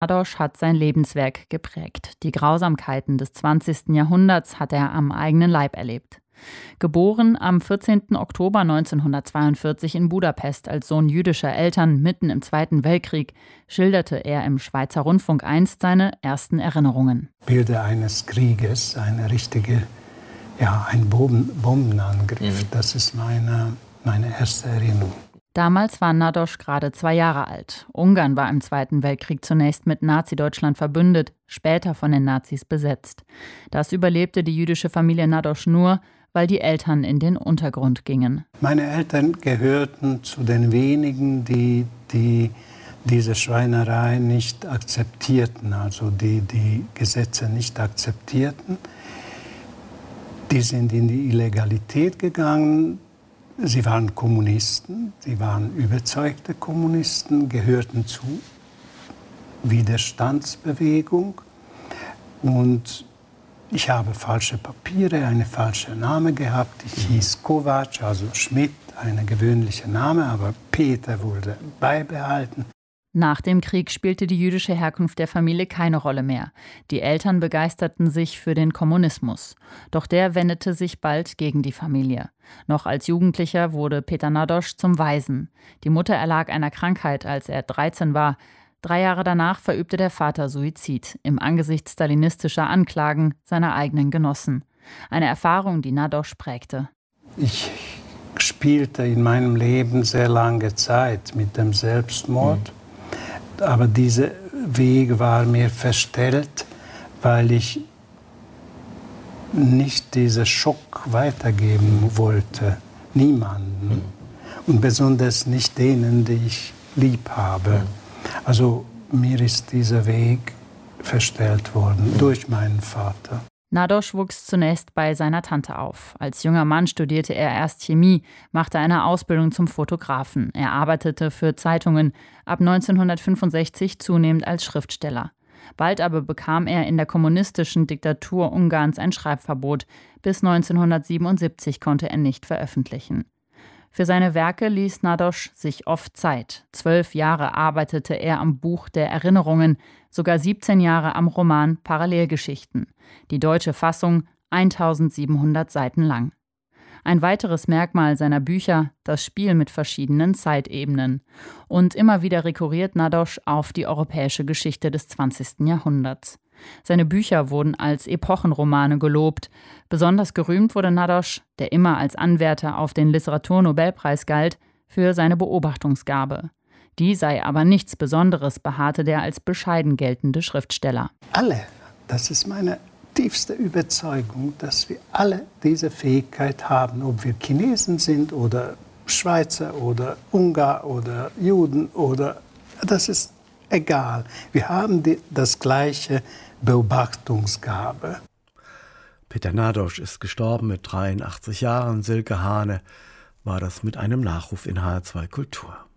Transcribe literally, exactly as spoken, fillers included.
Nadosch hat sein Lebenswerk geprägt. Die Grausamkeiten des zwanzigsten Jahrhunderts hat er am eigenen Leib erlebt. Geboren am vierzehnten Oktober neunzehnhundertzweiundvierzig in Budapest als Sohn jüdischer Eltern mitten im Zweiten Weltkrieg, schilderte er im Schweizer Rundfunk einst seine ersten Erinnerungen. Bilder eines Krieges, eine richtige, ja, ein Bomben, Bombenangriff, mhm. das ist meine, meine erste Erinnerung. Damals war Nadosch gerade zwei Jahre alt. Ungarn war im Zweiten Weltkrieg zunächst mit Nazi-Deutschland verbündet, später von den Nazis besetzt. Das überlebte die jüdische Familie Nadosch nur, weil die Eltern in den Untergrund gingen. Meine Eltern gehörten zu den wenigen, die, die diese Schweinerei nicht akzeptierten, also die die Gesetze nicht akzeptierten. Die sind in die Illegalität gegangen. Sie waren Kommunisten, sie waren überzeugte Kommunisten, gehörten zur Widerstandsbewegung. Und ich habe falsche Papiere, einen falschen Namen gehabt. Ich hieß Kovac, also Schmidt, ein gewöhnlicher Name, aber Peter wurde beibehalten. Nach dem Krieg spielte die jüdische Herkunft der Familie keine Rolle mehr. Die Eltern begeisterten sich für den Kommunismus. Doch der wendete sich bald gegen die Familie. Noch als Jugendlicher wurde Peter Nadosch zum Waisen. Die Mutter erlag einer Krankheit, als er dreizehn war. Drei Jahre danach verübte der Vater Suizid, im Angesicht stalinistischer Anklagen seiner eigenen Genossen. Eine Erfahrung, die Nadosch prägte. Ich spielte in meinem Leben sehr lange Zeit mit dem Selbstmord. Mhm. Aber dieser Weg war mir verstellt, weil ich nicht diesen Schock weitergeben wollte. Niemanden. Und besonders nicht denen, die ich lieb habe. Also mir ist dieser Weg verstellt worden durch meinen Vater. Nadosch wuchs zunächst bei seiner Tante auf. Als junger Mann studierte er erst Chemie, machte eine Ausbildung zum Fotografen. Er arbeitete für Zeitungen, ab neunzehnhundertfünfundsechzig zunehmend als Schriftsteller. Bald aber bekam er in der kommunistischen Diktatur Ungarns ein Schreibverbot. Bis neunzehnhundertsiebenundsiebzig konnte er nicht veröffentlichen. Für seine Werke ließ Nadosch sich oft Zeit. Zwölf Jahre arbeitete er am Buch der Erinnerungen, sogar siebzehn Jahre am Roman Parallelgeschichten. Die deutsche Fassung eintausendsiebenhundert Seiten lang. Ein weiteres Merkmal seiner Bücher, das Spiel mit verschiedenen Zeitebenen. Und immer wieder rekurriert Nadosch auf die europäische Geschichte des zwanzigsten Jahrhunderts. Seine Bücher wurden als Epochenromane gelobt. Besonders gerühmt wurde Nadosch, der immer als Anwärter auf den Literaturnobelpreis galt, für seine Beobachtungsgabe. Die sei aber nichts Besonderes, beharrte der als bescheiden geltende Schriftsteller. Alle, das ist meine tiefste Überzeugung, dass wir alle diese Fähigkeit haben, ob wir Chinesen sind oder Schweizer oder Ungar oder Juden oder das ist egal. Wir haben die, das gleiche Beobachtungsgabe. Peter Nadosch ist gestorben mit dreiundachtzig Jahren. Silke Hane war das mit einem Nachruf in H R zwei Kultur.